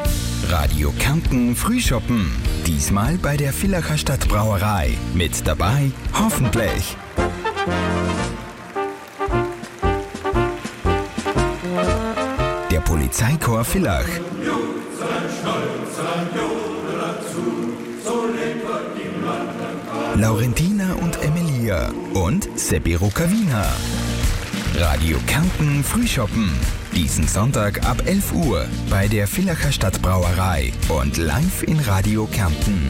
Radio Kärnten Frühschoppen. Diesmal bei der Villacher Stadtbrauerei. Mit dabei hoffentlich der Polizeikorps Villach, Laurentina und Emilia und Seppi Rukavina. Radio Kärnten Frühschoppen. Diesen Sonntag ab 11 Uhr bei der Villacher Stadtbrauerei und live in Radio Kärnten.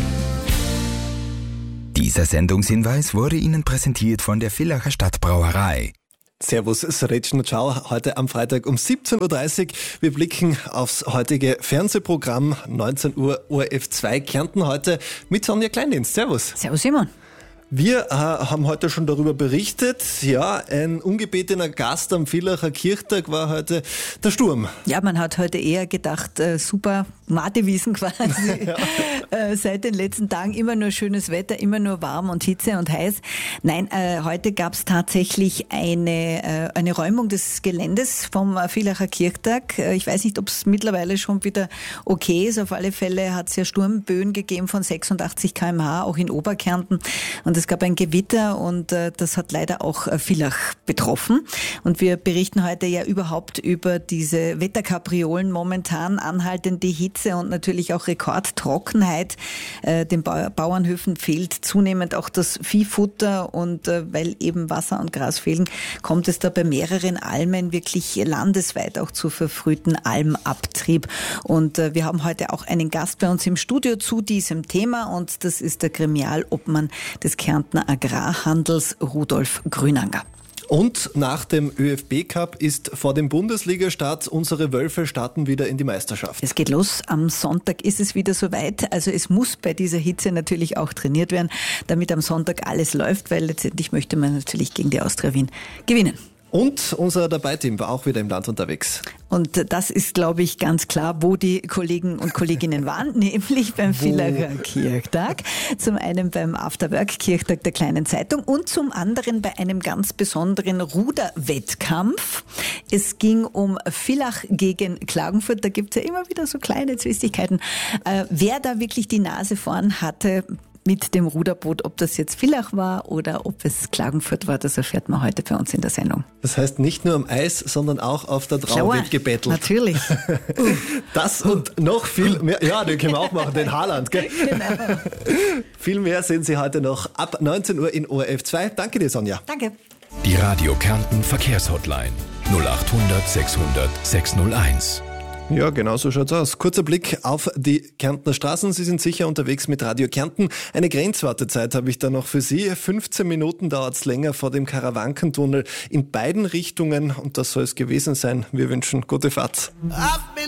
Dieser Sendungshinweis wurde Ihnen präsentiert von der Villacher Stadtbrauerei. Servus, Sretchen, ciao. Heute am Freitag um 17.30 Uhr. Wir blicken aufs heutige Fernsehprogramm. 19 Uhr ORF2 Kärnten heute mit Sonja Kleindienst. Servus. Servus Simon. Wir haben heute schon darüber berichtet. Ja, ein ungebetener Gast am Villacher Kirchtag war heute der Sturm. Ja, man hat heute eher gedacht, super Matewiesen quasi. Ja. Seit den letzten Tagen immer nur schönes Wetter, immer nur warm und Hitze und heiß. Nein, heute gab es tatsächlich eine Räumung des Geländes vom Villacher Kirchtag. Ich weiß nicht, ob es mittlerweile schon wieder okay ist. Auf alle Fälle hat es ja Sturmböen gegeben von 86 km/h, auch in Oberkärnten. Und es gab ein Gewitter und das hat leider auch Villach betroffen. Und wir berichten heute ja überhaupt über diese Wetterkapriolen momentan, anhaltende Hitze und natürlich auch Rekordtrockenheit. Den Bauernhöfen fehlt zunehmend auch das Viehfutter und weil eben Wasser und Gras fehlen, kommt es da bei mehreren Almen wirklich landesweit auch zu verfrühten Almabtrieb. Und wir haben heute auch einen Gast bei uns im Studio zu diesem Thema und das ist der Gremialobmann des Kärntner Agrarhandels Rudolf Grünanger. Und nach dem ÖFB-Cup ist vor dem Bundesliga-Start unsere Wölfe starten wieder in die Meisterschaft. Es geht los. Am Sonntag ist es wieder soweit. Also es muss bei dieser Hitze natürlich auch trainiert werden, damit am Sonntag alles läuft, weil letztendlich möchte man natürlich gegen die Austria Wien gewinnen. Und unser Dabei-Team war auch wieder im Land unterwegs. Und das ist, glaube ich, ganz klar, wo die Kollegen und Kolleginnen waren, nämlich beim Villacher Kirchtag. Zum einen beim Afterwork-Kirchtag der Kleinen Zeitung und zum anderen bei einem ganz besonderen Ruderwettkampf. Es ging um Villach gegen Klagenfurt. Da gibt es ja immer wieder so kleine Zwistigkeiten. Wer da wirklich die Nase vorn hatte mit dem Ruderboot, ob das jetzt Villach war oder ob es Klagenfurt war, das erfährt man heute bei uns in der Sendung. Das heißt, nicht nur am Eis, sondern auch auf der Trau wird gebettelt. Natürlich. Das und noch viel mehr. Ja, den können wir auch machen, den Haaland. Gell? Genau. Viel mehr sehen Sie heute noch ab 19 Uhr in ORF2. Danke dir, Sonja. Danke. Die Radio Kärnten Verkehrshotline 0800 600 601. Ja, genau so schaut's aus. Kurzer Blick auf die Kärntner Straßen. Sie sind sicher unterwegs mit Radio Kärnten. Eine Grenzwartezeit habe ich da noch für Sie. 15 Minuten dauert's länger vor dem Karawankentunnel in beiden Richtungen. Und das soll es gewesen sein. Wir wünschen gute Fahrt.